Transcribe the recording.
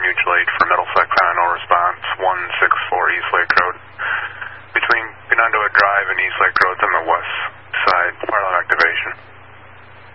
mutual aid for Middlesex on no response, 164 East Lake Road. Between Pinondoa Drive and East Lake Road on the west